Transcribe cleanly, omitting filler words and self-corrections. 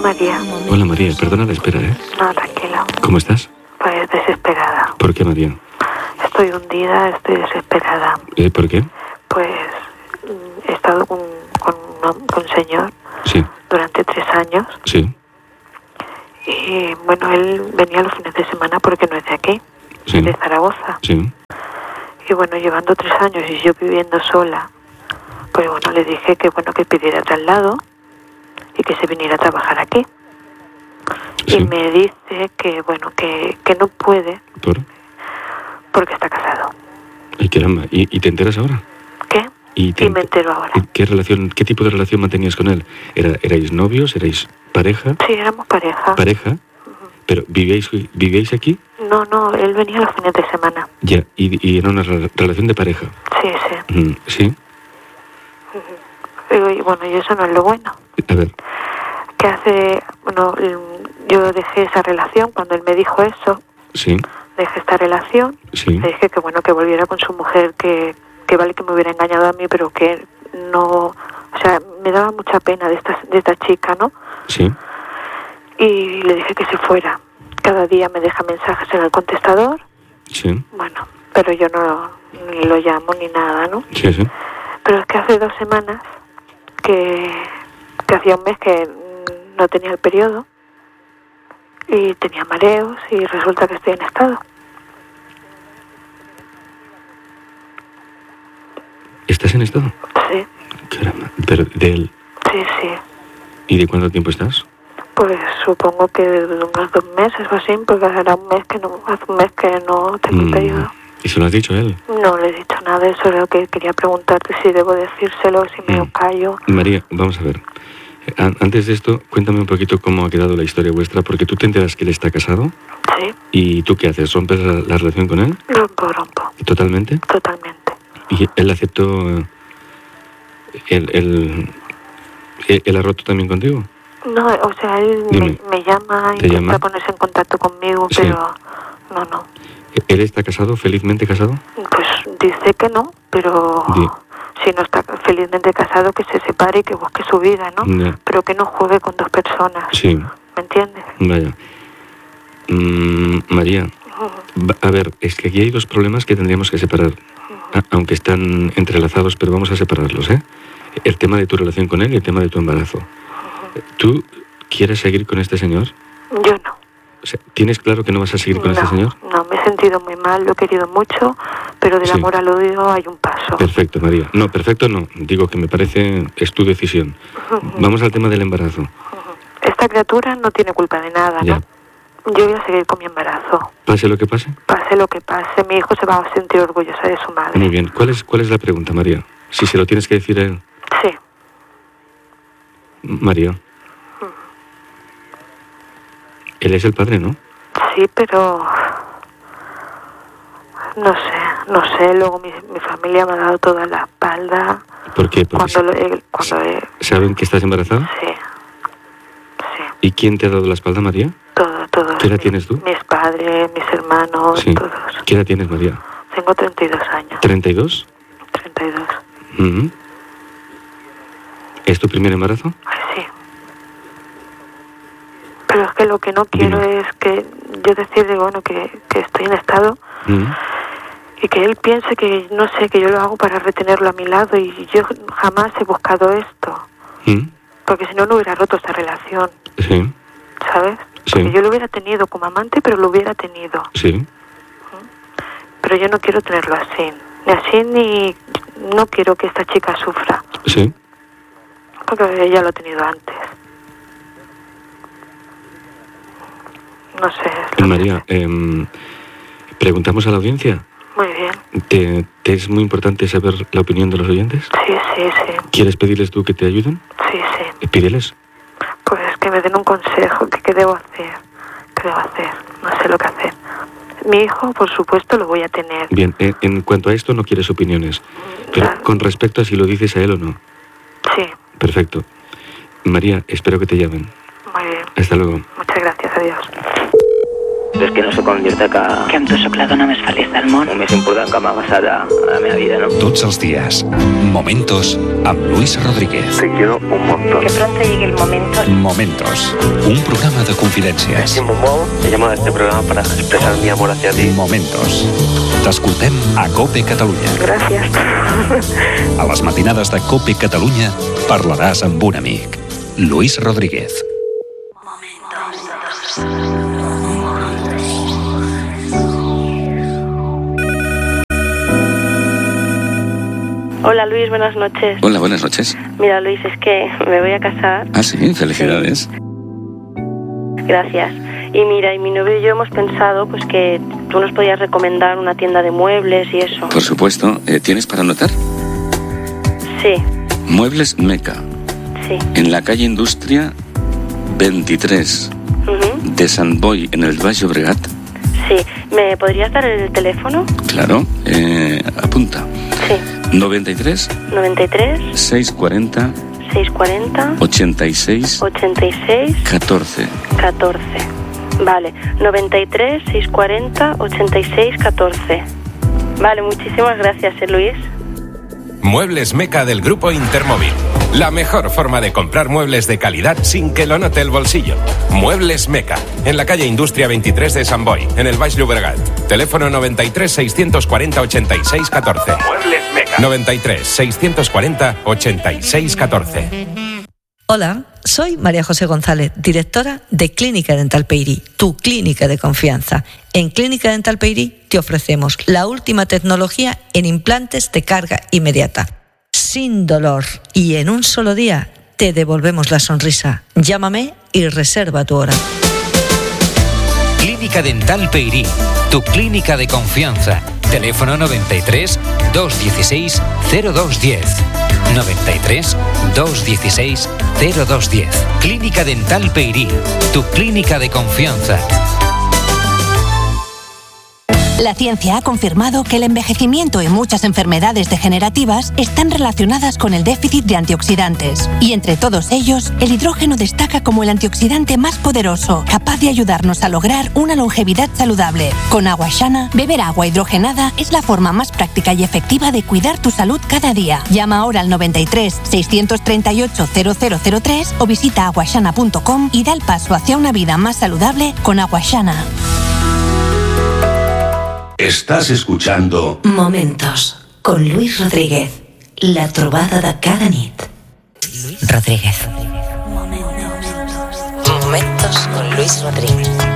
María. Hola María, perdona la espera, ¿eh? No, tranquila. ¿Cómo estás? Pues desesperada. ¿Por qué, María? Estoy hundida, estoy desesperada. ¿Por qué? Pues he estado con un señor Sí. durante 3 años. Sí. Y bueno, él venía los fines de semana porque no es de aquí, Sí. es de Zaragoza. Sí. Y bueno, llevando 3 años y yo viviendo sola, pues bueno, le dije que bueno, que pidiera traslado y que se viniera a trabajar aquí. Sí. Y me dice que bueno, que no puede porque está casado. Y caramba, ¿y te enteras ahora? ¿Qué? Y me entero ahora. ¿Qué tipo de relación mantenías con él? ¿Erais novios? ¿Erais pareja? Sí, éramos pareja. ¿Pareja? ¿Pero vivíais aquí? No, él venía los fines de semana. Ya, y era una relación de pareja. Sí. ¿Sí? Y bueno, y eso no es lo bueno. A ver. Que hace, bueno, yo dejé esa relación cuando él me dijo eso. Sí. Dejé esta relación. Sí. Le dije que bueno, que volviera con su mujer, que vale que me hubiera engañado a mí, pero que no, o sea, me daba mucha pena de esta chica, ¿no? Sí. Y le dije que se fuera. Cada día me deja mensajes en el contestador. Sí. Bueno, pero yo no ni lo llamo ni nada, ¿no? Sí. Pero es que hace 2 semanas que hacía un mes que no tenía el periodo y tenía mareos y resulta que estoy en estado. ¿Estás en estado? Sí. Caramba, pero de él. Sí. ¿Y de cuánto tiempo estás? Pues supongo que de unos 2 meses o así, porque hace un mes que no tengo el periodo. ¿Y se lo has dicho a él? No le he dicho nada, eso es lo que quería preguntarte, si debo decírselo, si me lo callo. María, vamos a ver. Antes de esto, cuéntame un poquito cómo ha quedado la historia vuestra, porque tú te enteras que él está casado. Sí. ¿Y tú qué haces? ¿Rompes la relación con él? Rompo. ¿Totalmente? Totalmente. ¿Y él aceptó... él ha roto también contigo? No, o sea, él me llama, intenta ponerse en contacto conmigo, sí. Pero no. ¿Él está casado, felizmente casado? Pues dice que no, pero si no está felizmente casado, que se separe y que busque su vida, ¿no? No. Pero que no juegue con 2 personas. Sí. ¿Me entiendes? Vaya. María, a ver, es que aquí hay 2 problemas que tendríamos que separar, aunque están entrelazados, pero vamos a separarlos, ¿eh? El tema de tu relación con él y el tema de tu embarazo. ¿Tú quieres seguir con este señor? Yo no. O sea, ¿tienes claro que no vas a seguir con este señor? No, me he sentido muy mal, lo he querido mucho, pero del amor al odio hay un paso. Perfecto, María. No, perfecto no. Digo que me parece, es tu decisión. Vamos al tema del embarazo. Esta criatura no tiene culpa de nada, ya. ¿no? Yo voy a seguir con mi embarazo. ¿Pase lo que pase? Pase lo que pase, mi hijo se va a sentir orgullosa de su madre. Muy bien. ¿Cuál es la pregunta, María? Si se lo tienes que decir a él. Sí. María. Él es el padre, ¿no? Sí, pero... No sé, luego mi familia me ha dado toda la espalda. ¿Por qué? ¿Saben que estás embarazada? Sí. ¿Y quién te ha dado la espalda, María? Todo. ¿Qué edad tienes tú? Mis padres, mis hermanos, todos. ¿Qué edad tienes, María? Tengo 32 años. ¿32? 32. ¿Es tu primer embarazo? Sí. Pero es que lo que no quiero es que yo decirle, bueno, que estoy en estado y que él piense que, no sé, que yo lo hago para retenerlo a mi lado y yo jamás he buscado esto. Porque si no, no hubiera roto esta relación. Sí. ¿Sabes? Porque yo lo hubiera tenido como amante, pero lo hubiera tenido. Sí. Pero yo no quiero tenerlo así. Ni así, ni... No quiero que esta chica sufra. Sí. Porque ella lo ha tenido antes. No sé. María, preguntamos a la audiencia. Muy bien. ¿Te es muy importante saber la opinión de los oyentes? Sí. ¿Quieres pedirles tú que te ayuden? Sí. Pídeles. Pues que me den un consejo, que qué debo hacer. No sé lo que hacer. Mi hijo, por supuesto, lo voy a tener. Bien, en cuanto a esto no quieres opiniones. Pero con respecto a si lo dices a él o no. Sí. Perfecto. María, espero que te llamen. Muy bien. Hasta luego. Muchas gracias, adiós. però és que no sóc convierte que amb tu sóc la dona més feliç del món. el més important que m'ha passat a la meva vida, no? Tots els días, Momentos amb Luis Rodríguez. Te quiero un montón. Que pronto llegue el momento. Momentos, un programa de confidencias. Estimo molt. He llamado a este programa para expresar mi amor hacia ti. Momentos. T'escoltem a COPE Catalunya. Gracias. A les matinades de COPE Catalunya parlaràs amb un amic. Luis Rodríguez. Hola Luis, buenas noches. Hola, buenas noches. Mira Luis, es que me voy a casar. Ah, sí, felicidades. Gracias. Y mira, y mi novio y yo hemos pensado pues que tú nos podías recomendar una tienda de muebles y eso. Por supuesto. ¿Tienes para anotar? Sí, Muebles Meca, sí. en la calle Industria 23 Ujú. de Sant Boi, en el Baix Llobregat. Sí, ¿me podrías dar el teléfono? Claro, apunta. Sí, 93 93 640 640 86 86 14. 14. Vale, 93 640 86 14. Vale, muchísimas gracias, Luis. Muebles Meca del Grupo Intermóvil. La mejor forma de comprar muebles de calidad sin que lo note el bolsillo. Muebles Meca, en la calle Industria 23 de Sant Boi, en el Baix Llobregat. Teléfono 93 640 86 14. Muebles Meca. 93 640 86 14. Hola, soy María José González, directora de Clínica Dental Peyrí, tu clínica de confianza. En Clínica Dental Peyrí te ofrecemos la última tecnología en implantes de carga inmediata, sin dolor, y en un solo día te devolvemos la sonrisa. Llámame y reserva tu hora. Clínica Dental Peyrí, tu clínica de confianza. Teléfono 93 216 0210. 93 216 0210. Clínica Dental Peyrí, tu clínica de confianza. La ciencia ha confirmado que el envejecimiento y muchas enfermedades degenerativas están relacionadas con el déficit de antioxidantes. Y entre todos ellos, el hidrógeno destaca como el antioxidante más poderoso, capaz de ayudarnos a lograr una longevidad saludable. Con Aguashana, beber agua hidrogenada es la forma más práctica y efectiva de cuidar tu salud cada día. Llama ahora al 93 638 0003 o visita aguashana.com y da el paso hacia una vida más saludable con Aguashana. Estás escuchando Momentos con Luis Rodríguez. La trobada de cada nit. Rodríguez. Momentos con Luis Rodríguez.